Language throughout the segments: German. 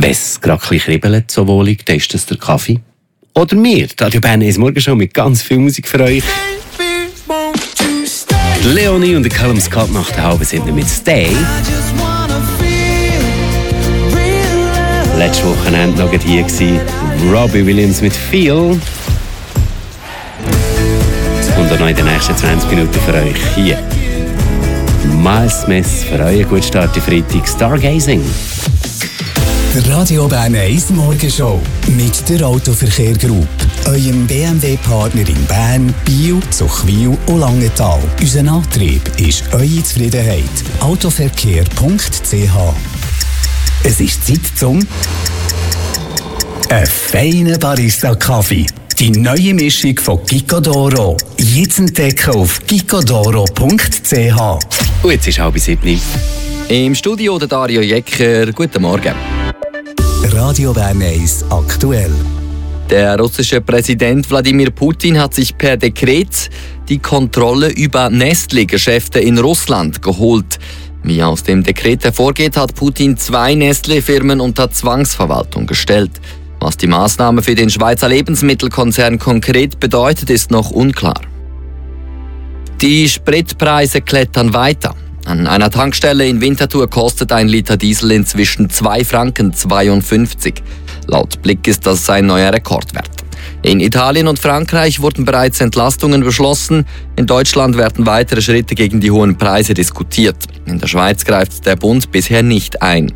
Wenn es gerade ein bisschen kribbelt, so wohlig, dann ist das der Kaffee. Oder wir, die Radio Bern ist morgen schon mit ganz viel Musik für euch. Die Leonie und der Callum Scott nach der halben sind mit Stay. Letztes Wochenende noch hier gewesen, Robbie Williams mit Feel. Und auch noch in den nächsten 20 Minuten für euch hier Miles Smith für euren guten Start am Freitag, Stargazing. Der Radio Bern 1 Morgenshow mit der Autoverkehr Group, eurem BMW-Partner in Bern, Biel, Zuchwil und Langenthal. Unser Antrieb ist eure Zufriedenheit. Autoverkehr.ch. Es ist Zeit zum feinen Barista-Kaffee. Die neue Mischung von Gicodoro. Jetzt entdecken auf gicodoro.ch. Und jetzt ist 6:30. Im Studio der Dario Jecker. Guten Morgen. Radio Bern 1 aktuell. Der russische Präsident Wladimir Putin hat sich per Dekret die Kontrolle über Nestlé-Geschäfte in Russland geholt. Wie aus dem Dekret hervorgeht, hat Putin 2 Nestlé-Firmen unter Zwangsverwaltung gestellt. Was die Maßnahme für den Schweizer Lebensmittelkonzern konkret bedeutet, ist noch unklar. Die Spritpreise klettern weiter. An einer Tankstelle in Winterthur kostet ein Liter Diesel inzwischen 2,52 Franken. Laut Blick ist das ein neuer Rekordwert. In Italien und Frankreich wurden bereits Entlastungen beschlossen. In Deutschland werden weitere Schritte gegen die hohen Preise diskutiert. In der Schweiz greift der Bund bisher nicht ein.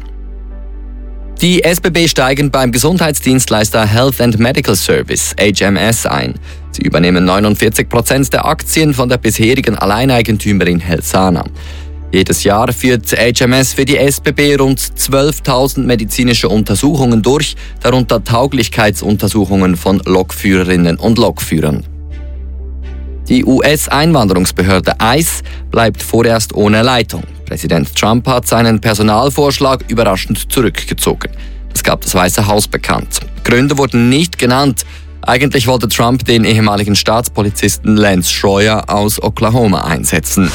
Die SBB steigen beim Gesundheitsdienstleister Health and Medical Service, HMS, ein. Sie übernehmen 49% der Aktien von der bisherigen Alleineigentümerin Helsana. Jedes Jahr führt HMS für die SBB rund 12.000 medizinische Untersuchungen durch, darunter Tauglichkeitsuntersuchungen von Lokführerinnen und Lokführern. Die US-Einwanderungsbehörde ICE bleibt vorerst ohne Leitung. Präsident Trump hat seinen Personalvorschlag überraschend zurückgezogen. Das gab das Weiße Haus bekannt. Gründe wurden nicht genannt. Eigentlich wollte Trump den ehemaligen Staatspolizisten Lance Schroyer aus Oklahoma einsetzen.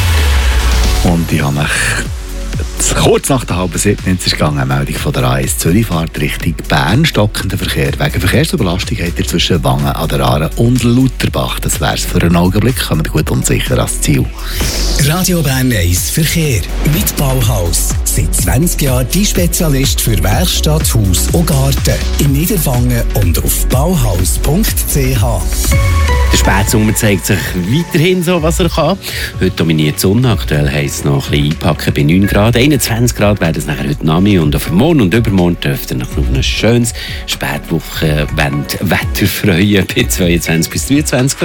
Und ich habe mich kurz nach der 6:30 ist gegangen, eine Meldung von der A1 Zürich-Fahrt Richtung Bern. Stockender Verkehr wegen Verkehrsüberlastung hat er zwischen Wangen an der Aare und Lauterbach. Das wäre es für einen Augenblick. Kommen gut und sicher ans Ziel. Radio Bern 1 Verkehr mit Bauhaus. Seit 20 Jahren die Spezialist für Werkstatt, Haus und Garten. In Niederwangen und auf bauhaus.ch. Der Spätsommer zeigt sich weiterhin so, was er kann. Heute dominiert die Sonne. Aktuell heisst es noch ein bisschen einpacken bei 9 Grad. 21 Grad werden es nachher heute Nachmittag. Und auf morgen und übermorgen dürft ihr noch auf ein schönes Spätwochenwetter freuen bei 22 bis 23 Grad.